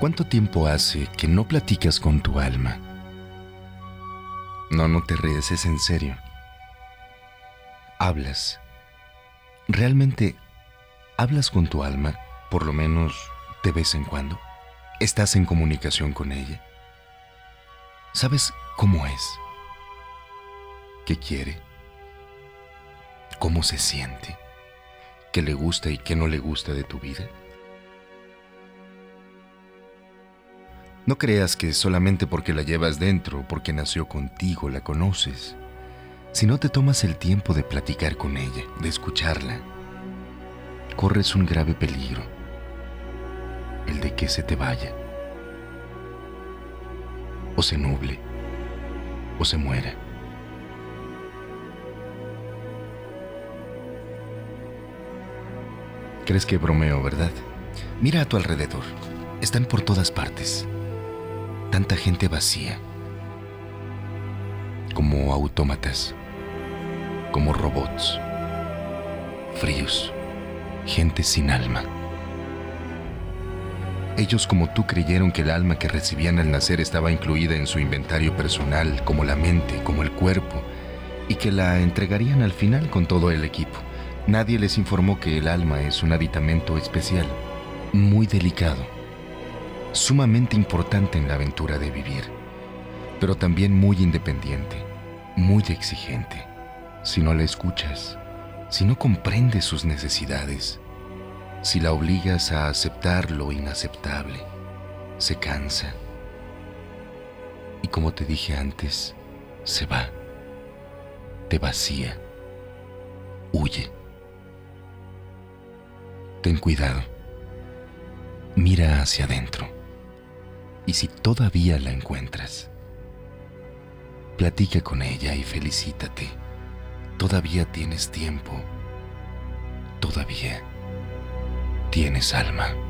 ¿Cuánto tiempo hace que no platicas con tu alma? No, no te ríes, es en serio. Hablas. ¿Realmente hablas con tu alma, por lo menos de vez en cuando? ¿Estás en comunicación con ella? ¿Sabes cómo es? ¿Qué quiere? ¿Cómo se siente? ¿Qué le gusta y qué no le gusta de tu vida? No creas que solamente porque la llevas dentro, porque nació contigo, la conoces. Si no te tomas el tiempo de platicar con ella, de escucharla, corres un grave peligro, el de que se te vaya, o se nuble, o se muera. Crees que bromeo, ¿verdad? Mira a tu alrededor, están por todas partes. Tanta gente vacía, como autómatas, como robots, fríos, gente sin alma. Ellos como tú creyeron que el alma que recibían al nacer estaba incluida en su inventario personal, como la mente, como el cuerpo, y que la entregarían al final con todo el equipo. Nadie les informó que el alma es un aditamento especial, muy delicado, sumamente importante en la aventura de vivir, pero también muy independiente, muy exigente. Si no la escuchas, si no comprendes sus necesidades, si la obligas a aceptar lo inaceptable, se cansa. Y como te dije antes, se va, te vacía, huye. Ten cuidado, mira hacia adentro. Y si todavía la encuentras, platica con ella y felicítate. Todavía tienes tiempo. Todavía tienes alma.